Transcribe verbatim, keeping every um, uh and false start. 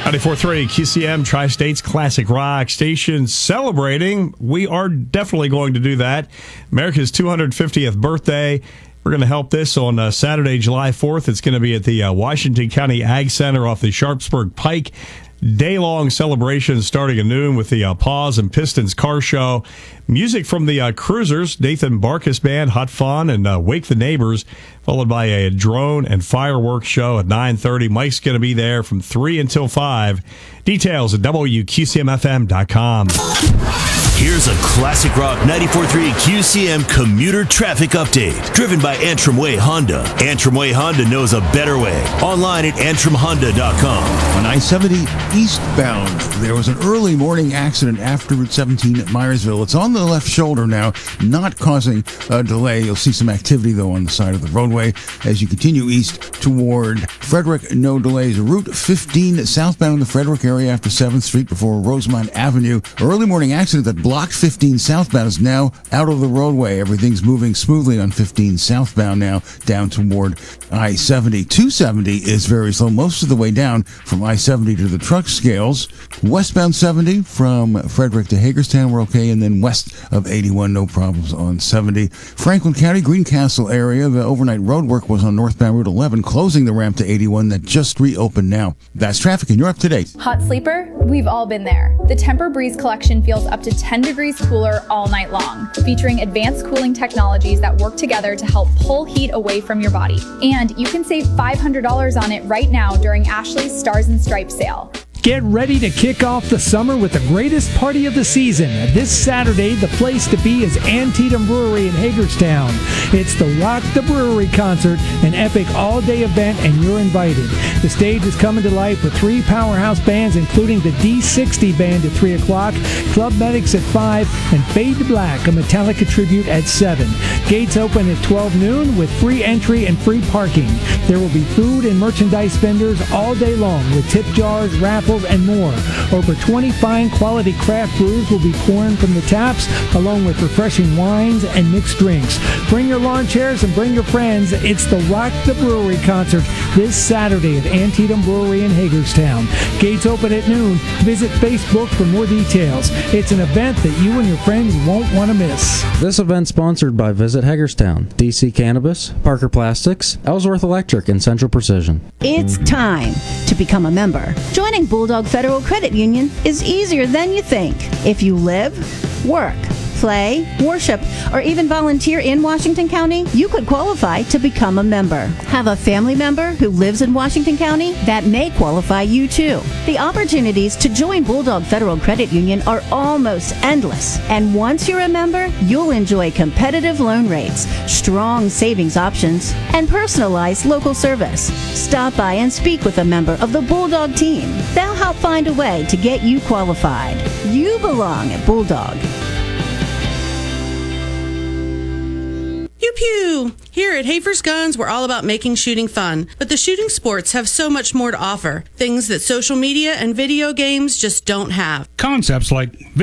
ninety-four point three Q C M, Tri-State's Classic Rock Station, celebrating. We are definitely going to do that. America's two hundred fiftieth birthday. We're going to help this on uh, Saturday, July fourth. It's going to be at the uh, Washington County Ag Center off the Sharpsburg Pike. Day-long celebration starting at noon with the uh, Paws and Pistons car show. Music from the uh, Cruisers, Nathan Barkus Band, Hot Fun, and uh, Wake the Neighbors, followed by a drone and fireworks show at nine thirty. Mike's going to be there from three until five. Details at W Q C M F M dot com. Here's a Classic Rock ninety-four point three Q C M commuter traffic update, driven by Antrim Way Honda. Antrim Way Honda knows a better way. Online at antrim honda dot com. On I seventy eastbound, there was an early morning accident after Route seventeen at Myersville. It's on the left shoulder now, not causing a delay. You'll see some activity, though, on the side of the roadway as you continue east toward Frederick. No delays. Route fifteen southbound in the Frederick area after seventh Street before Rosemont Avenue. Early morning accident that blocked fifteen southbound is now out of the roadway. Everything's moving smoothly on fifteen southbound now down toward I seventy. two seventy is very slow most of the way down from I seventy to the truck scales. Westbound seventy from Frederick to Hagerstown, we're okay, and then west of eighty-one, no problems on seventy. Franklin County, Greencastle area, the overnight road work was on northbound Route eleven, closing the ramp to eighty-one that just reopened now. That's traffic, and you're up to date. Hot sleeper? We've all been there. The Temper Breeze collection feels up to ten degrees cooler all night long, featuring advanced cooling technologies that work together to help pull heat away from your body. And you can save five hundred dollars on it right now during Ashley's Stars and Stripes sale. Get ready to kick off the summer with the greatest party of the season. This Saturday, the place to be is Antietam Brewery in Hagerstown. It's the Rock the Brewery concert, an epic all-day event, and you're invited. The stage is coming to life with three powerhouse bands, including the D sixty Band at three o'clock, Club Medics at five, and Fade to Black, a Metallica tribute at seven. Gates open at twelve noon with free entry and free parking. There will be food and merchandise vendors all day long with tip jars, raffles, and more. Over twenty fine quality craft brews will be pouring from the taps, along with refreshing wines and mixed drinks. Bring your lawn chairs and bring your friends. It's the Rock the Brewery concert this Saturday at Antietam Brewery in Hagerstown. Gates open at noon. Visit Facebook for more details. It's an event that you and your friends won't want to miss. This event sponsored by Visit Hagerstown, D C Cannabis, Parker Plastics, Ellsworth Electric, and Central Precision. It's time to become a member. Joining Bulldog Federal Credit Union is easier than you think. If you live, work, play, worship, or even volunteer in Washington County, you could qualify to become a member. Have a family member who lives in Washington County? That may qualify you too. The opportunities to join Bulldog Federal Credit Union are almost endless. And once you're a member, you'll enjoy competitive loan rates, strong savings options, and personalized local service. Stop by and speak with a member of the Bulldog team. They'll help find a way to get you qualified. You belong at Bulldog. Pew pew! Here at Hafer's Guns, we're all about making shooting fun, but the shooting sports have so much more to offer. Things that social media and video games just don't have. Concepts like